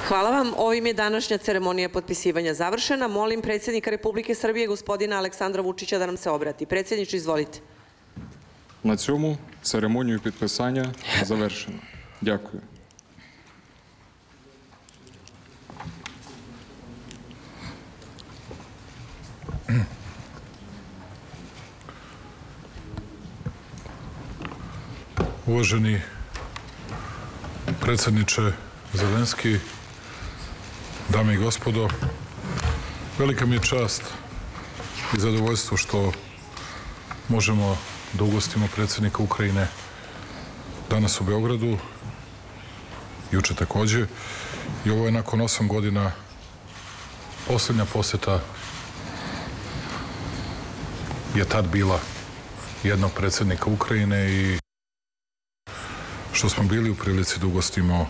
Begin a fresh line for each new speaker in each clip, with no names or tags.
Hvala vam. Ovim je današnja ceremonija potpisivanja završena. Molim predsjednika Republike Srbije, gospodina Aleksandra Vučića, da nam se obrati. Predsjedniče, izvolite.
На цьому церемонію підписання завершено. Дякую.
Uvaženi predsjedniče Zelenski, dame i gospodo, velika mi je čast i zadovoljstvo što možemo da ugostimo predsjednika Ukrajine danas u Beogradu, juče takođe, i ovo je nakon 8 godina posljednja poseta je tad bila jednog predsjednika Ukrajine i što smo bili u prilici da ugostimo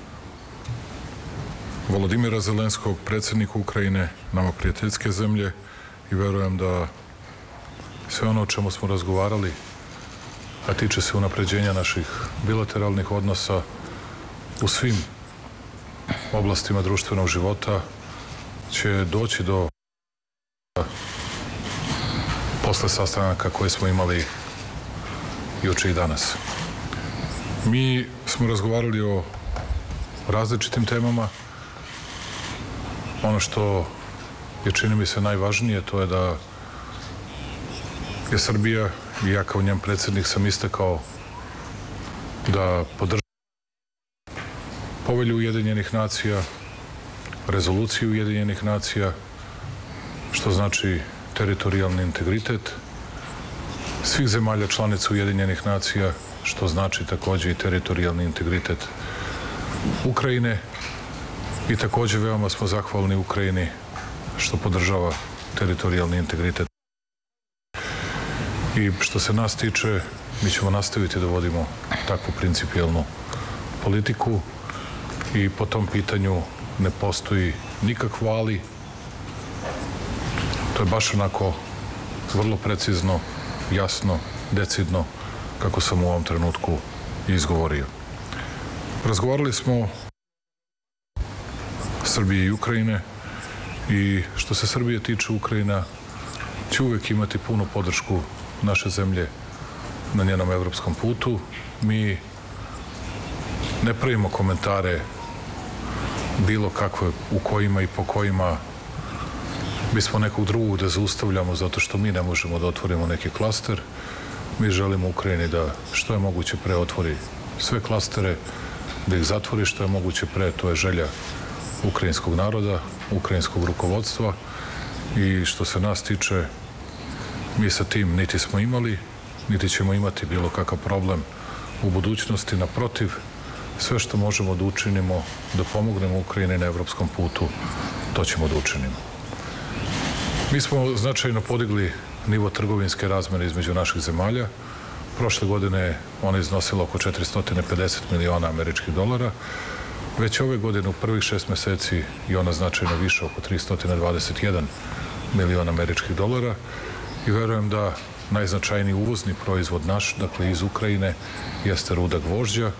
Volodimira Zelenskog, predsjednika Ukrajine, nama prijateljske zemlje, i verujem da sve ono o čemu smo razgovarali, a tiče se unapređenja naših bilateralnih odnosa u svim oblastima društvenog života, će doći do posle sastanaka koje smo imali juče i danas. Mi smo razgovarali o različitim temama. Ono što je, čini mi se, najvažnije, to je da je Srbija, i ja kao njen predsjednik sam istakao, da podržava Povelju Ujedinjenih nacija, rezoluciju Ujedinjenih nacija, što znači teritorijalni integritet svih zemalja članica Ujedinjenih nacija, što znači takođe i teritorijalni integritet Ukrajine, i takođe veoma smo zahvalni Ukrajini što podržava teritorijalni integritet. I što se nas tiče, mi ćemo nastaviti da vodimo takvu principijelnu politiku i po tom pitanju ne postoji nikakvo ali. To je baš onako vrlo precizno, jasno, decidno, kako sam u ovom trenutku izgovorio. Razgovarali smo o Srbije i Ukrajine, i što se Srbije tiče, Ukrajina će uvek imati punu podršku naše zemlje na njenom evropskom putu. Mi ne pravimo komentare bilo kakve u kojima i po kojima bismo nekog drugog da zaustavljamo zato što mi ne možemo da otvorimo neki klaster. Mi želimo Ukrajini da što je moguće pre otvori sve klastere, da ih zatvori što je moguće pre. To je želja ukrajinskog naroda, ukrajinskog rukovodstva, i što se nas tiče, mi sa tim niti smo imali, niti ćemo imati bilo kakav problem u budućnosti. Naprotiv, sve što možemo da učinimo, da pomognemo Ukrajini na evropskom putu, to ćemo da učinimo. Mi smo značajno podigli nivo trgovinske razmene između naših zemalja. Prošle godine ona iznosila oko 450 miliona američkih dolara. Već ove godine u prvih 6 meseci je ona značajno više, oko 321 milion američkih dolara, i verujem da najznačajniji uvozni proizvod naš, dakle iz Ukrajine, jeste ruda gvožđa,